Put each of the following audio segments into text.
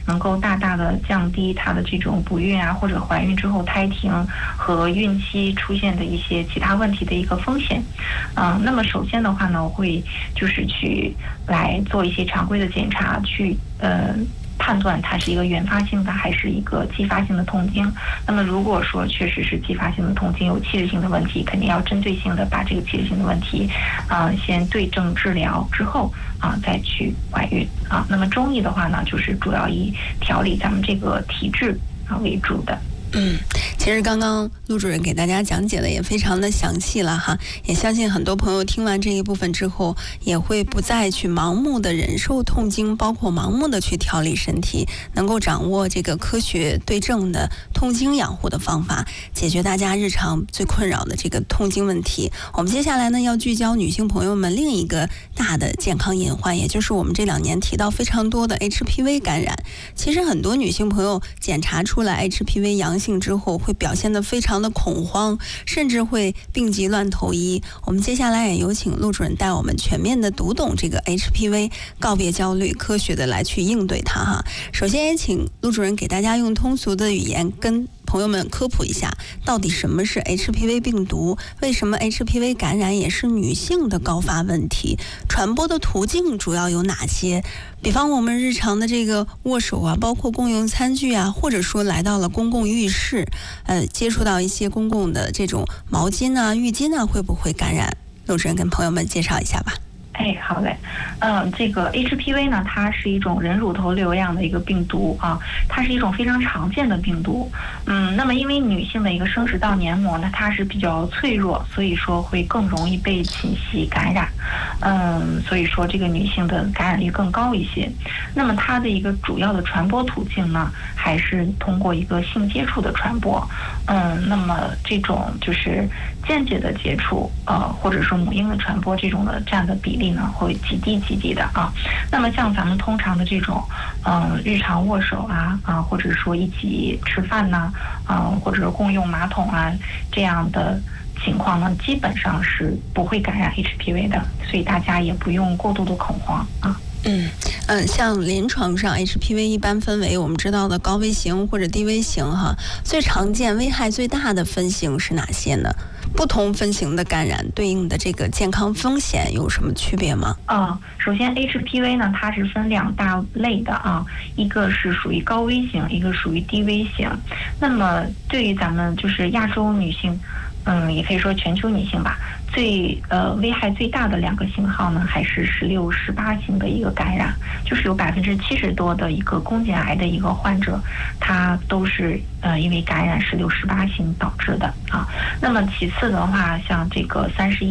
能够大大的降低它的这种不孕啊，或者怀孕之后胎停和孕期出现的一些其他问题的一个风险。那么首先的话呢，我会就是去来做一些常规的检查，去判断它是一个原发性的还是一个继发性的痛经。那么如果说确实是继发性的痛经，有器质性的问题，肯定要针对性的把这个器质性的问题先对症治疗之后再去怀孕那么中医的话呢，就是主要以调理咱们这个体质为主的。 其实刚刚陆主任给大家讲解的也非常的详细了哈，也相信很多朋友听完这一部分之后，也会不再去盲目的忍受痛经，包括盲目的去调理身体，能够掌握这个科学对症的痛经养护的方法，解决大家日常最困扰的这个痛经问题。我们接下来呢，要聚焦女性朋友们另一个大的健康隐患，也就是我们这2年提到非常多的 HPV 感染。其实很多女性朋友检查出来 HPV 阳性之后，会表现得非常的恐慌，甚至会病急乱投医。我们接下来也有请陆主任带我们全面的读懂这个 HPV， 告别焦虑，科学的来去应对它哈。首先也请陆主任给大家用通俗的语言跟朋友们科普一下，到底什么是 HPV 病毒，为什么 HPV 感染也是女性的高发问题，传播的途径主要有哪些，比方我们日常的这个握手包括共用餐具或者说来到了公共浴室接触到一些公共的这种毛巾浴巾会不会感染？陆主任跟朋友们介绍一下吧。 好嘞，这个 HPV 呢，它是一种人乳头瘤样的一个病毒它是一种非常常见的病毒。那么因为女性的一个生殖道黏膜呢，它是比较脆弱，所以说会更容易被侵袭感染。所以说这个女性的感染率更高一些。那么它的一个主要的传播途径呢，还是通过一个性接触的传播。那么这种就是间接的接触，或者说母婴的传播，这种的占的比例呢会极低的那么像咱们通常的这种日常握手或者说一起吃饭或者共用马桶这样的情况呢，基本上是不会感染 HPV 的，所以大家也不用过度的恐慌像临床上 HPV 一般分为我们知道的高危型或者低危型最常见危害最大的分型是哪些呢？不同分型的感染对应的这个健康风险有什么区别吗？ 首先 HPV 呢，它是分2大类的一个是属于高危型，一个属于低危型。那么对于咱们就是亚洲女性，也可以说全球女性吧，危害最大的2个型号呢，还是16、18型的一个感染，就是有70%多的一个宫颈癌的一个患者，他都是因为感染16、18型导致的那么其次的话，像这个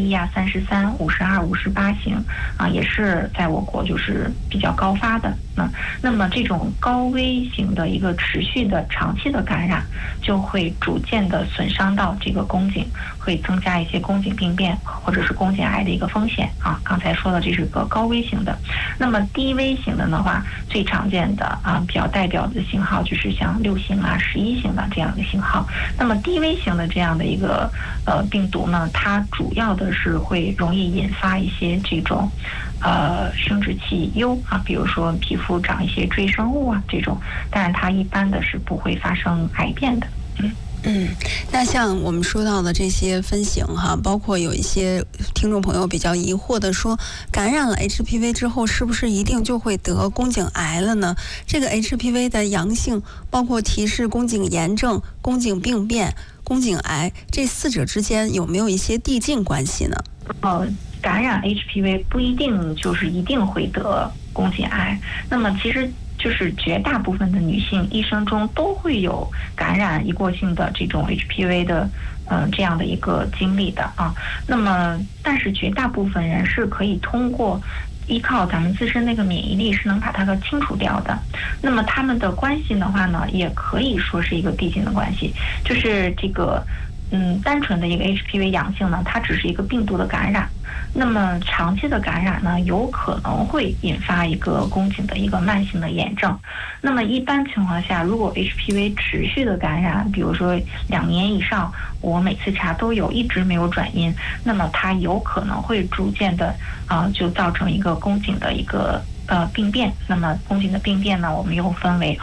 31、33、52、58型也是在我国就是比较高发的。那么这种高危型的一个持续的长期的感染，就会逐渐的损伤到这个宫颈，会增加一些宫颈病变或者是宫颈癌的一个风险刚才说的这是个高危型的。那么低危型的话，最常见的比较代表的型号就是像6型11型的这样的型号。那么低危型的这样的一个病毒呢，它主要的是会容易引发一些这种生殖器疣比如说皮肤长一些赘生物这种，但是它一般的是不会发生癌变的。 那像我们说到的这些分型包括有一些听众朋友比较疑惑的说，感染了 HPV 之后是不是一定就会得宫颈癌了呢？这个 HPV 的阳性包括提示宫颈炎症、宫颈病变、宫颈癌，这4者之间有没有一些递进关系呢？ 感染 HPV 不一定就是一定会得宫颈癌，那么其实就是绝大部分的女性一生中都会有感染一过性的这种 HPV 的这样的一个经历的那么但是绝大部分人是可以通过依靠咱们自身那个免疫力是能把它给清除掉的。那么他们的关系的话呢，也可以说是一个递进的关系，就是这个单纯的一个 HPV 阳性呢，它只是一个病毒的感染。那么长期的感染呢，有可能会引发一个宫颈的一个慢性的炎症。那么一般情况下，如果 HPV 持续的感染，比如说2年以上，我每次查都有，一直没有转阴，那么它有可能会逐渐的就造成一个宫颈的一个病变。那么宫颈的病变呢，我们又分为